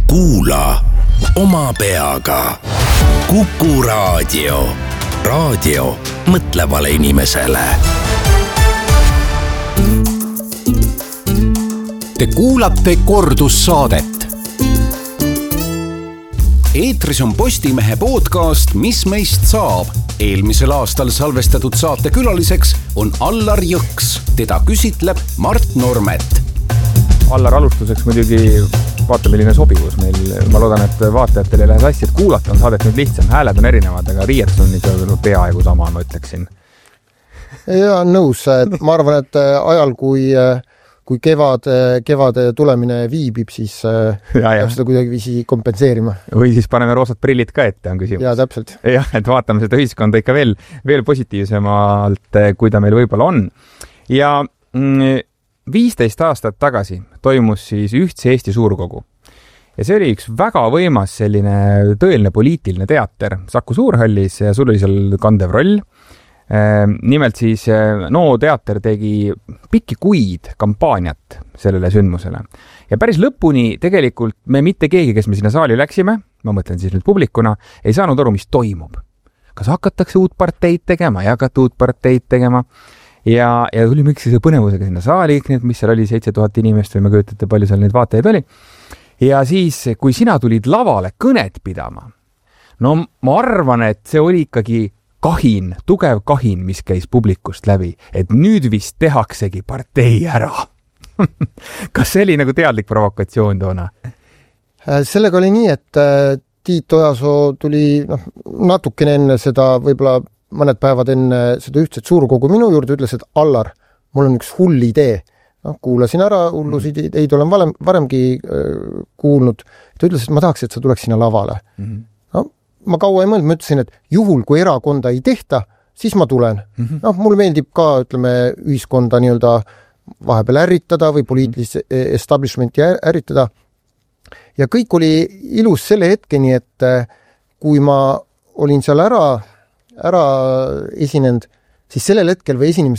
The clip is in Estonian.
Kuula oma peaga. Kuku Raadio. Raadio mõtlevale inimesele. Te kuulate kordussaadet. Eetris on Postimehe podcast Mis meist saab. Eelmisel aastal salvestatud saate külaliseks on Allar Jõks. Teda küsitleb Mart Normet. Allar, alustuseks muidugi vaata, milline sobivus meil. Ma loodan, et vaatajatele ei lähe sassi, et kuulata on saadet nüüd lihtsam. Hääled on erinevad, aga riietus on ikka peaaegu sama, ma ütleksin. Ja nõus. Ma arvan, et ajal, kui kevade tulemine viibib, siis peab seda kuidagi viisi kompenseerima. Või siis paneme roosad prillid ka ette, on küsimus. Ja, täpselt. Jah, et vaatame seda ühiskonda ikka veel positiivsemalt, kui ta meil võib-olla on. Ja 15 aastat tagasi toimus siis Ühtse Eesti suurkogu. Ja see oli üks väga võimas selline tõeline poliitiline teater Saku Suurhallis ja sul oli seal kandev roll. Nimelt siis teater tegi pikki kuid kampaaniat sellele sündmusele. Ja päris lõpuni tegelikult me mitte keegi, kes me sinna saali läksime, ma mõtlen siis nüüd publikuna, ei saanud aru, mis toimub. Kas hakatakse uut parteid tegema, ei hakata uut parteid tegema. Ja tuli miks see põnevusega sinna saali, mis seal oli 7000 inimest või me kujutate, palju seal neid vaatajaid oli. Ja siis, kui sina tulid lavale kõnet pidama, no ma arvan, et see oli ikkagi tugev kahin, mis käis publikust läbi, et nüüd vist tehaksegi partei ära. Kas see oli nagu teadlik provokatsioon toona? Sellega oli nii, et Tiit Ojasoo tuli natukene enne seda, võib-olla mõned päevad enne seda Ühtset suurkogu minu juurde, ütles, et Allar, mul on üks hull idee. Kuulasin ära, hullusid ideid olen varemgi kuulnud. Ta ütles, et ma tahaks, et sa tuleks sinna lavale. Ma kaua ei mõelnud, ma ütlesin, et juhul, kui erakonda ei tehta, siis ma tulen. Mul meeldib ka, ütleme, ühiskonda nii-öelda vahepeal ärritada või poliitilist establishmenti ärritada. Ja kõik oli ilus selle hetkeni, et kui ma olin seal ära esinenud, siis sellel hetkel või esinemise